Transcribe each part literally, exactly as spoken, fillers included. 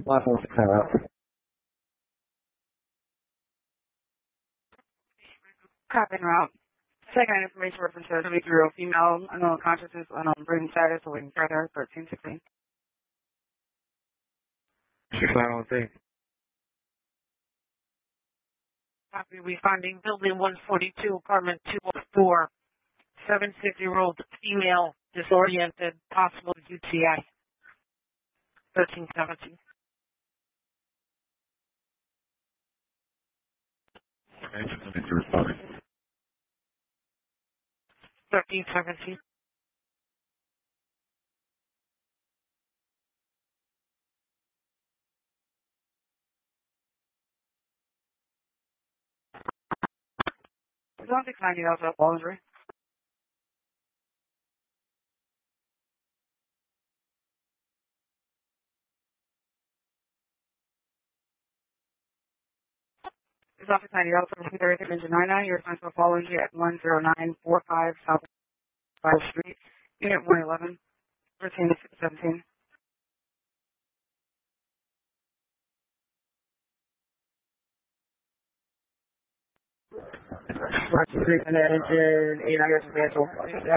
Platform six out. Copy route. Second information reference to seventy-three-year-old female, unknown consciousness, unknown breathing status, awaiting further, thirteen sixteen. six nine on scene. Copy. We finding building one forty-two, apartment two oh four, seventy-six-year-old female, disoriented, possible U T I. thirteen seventeen. thirteen seventeen. Don't decline you also fall injury. It's off decline you also from thirty-three engine nine nine. You're assigned to a fall injury at one zero nine four five South five Street, Unit one eleven, thirteen seventeen. Roger, three and engine eight nine years of vehicle.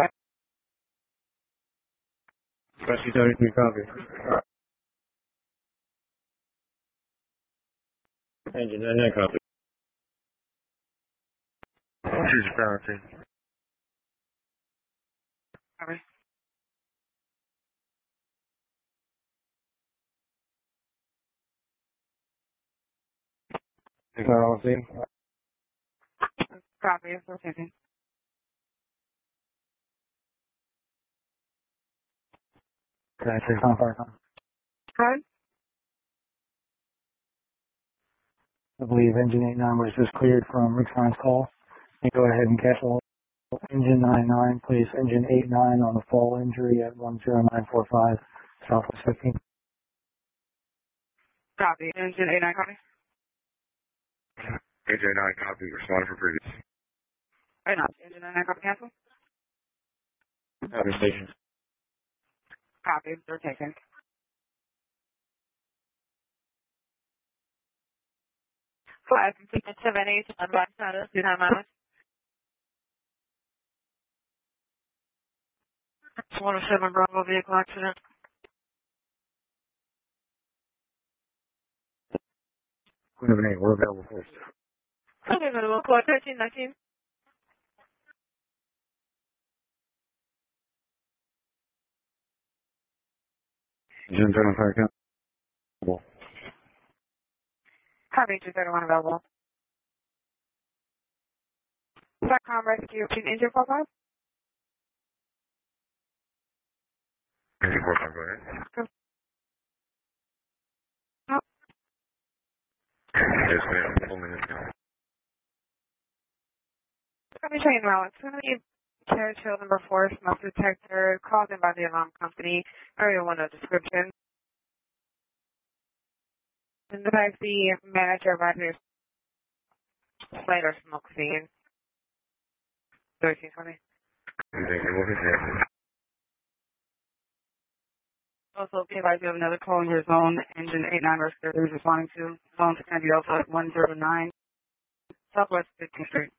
Special thirty-three copy. Engine nine nine copy. Choose your penalty. Copy. six nine on scene. Copy. thirteen. Can I say something? Good. I believe engine eight nine was just cleared from Rick Sign's call. And go ahead and cancel engine nine nine. Place engine eight nine on the fall injury at one zero nine four five Southwest fifteen. Copy. Engine eight nine copy. Engine nine copy. Respond for previous. Right now. Engine nine nine copy cancel. Copy station. Copy. They're taken. Flight completed seven eight, advanced status, do not matter. one oh seven Bravo vehicle accident. Queen of an eight, we're available first. Okay, available. Code thirteen nineteen. Engine ten on fire count. Copy. two thirty-one available. Satcom rescue to engine profile. Engine four five, go ahead. Oh. Yes, ma'am. Full minute now. Copy train route. It's going to be carriage field number four, smoke detector, called in by the alarm company. Area one of description. And the fact the manager advisor later smoke scene. thirteen twenty. Also, okay, advise you have another call in your zone. Engine eight nine rescue is responding to. Zone to Candy Alpha at one zero nine Southwest fifteenth Street.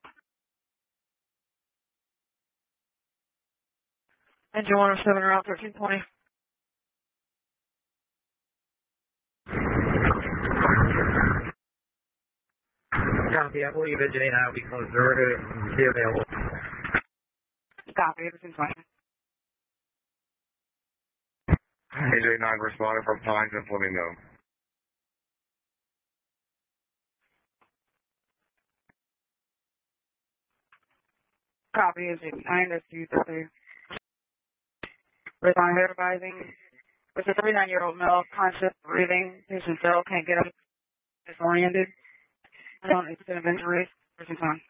Engine one oh seven around thirteen twenty. Copy, I believe engine eight nine will be closed. They're be available. Copy, thirteen twenty. Engine eight nine responding from Pines and Flamingo. Copy, engine nine rescue thirty. Responding advising. With a thirty-nine-year-old male, conscious, breathing, patient cell, can't get up, disoriented. I don't extent of injuries. Thirteen twenty.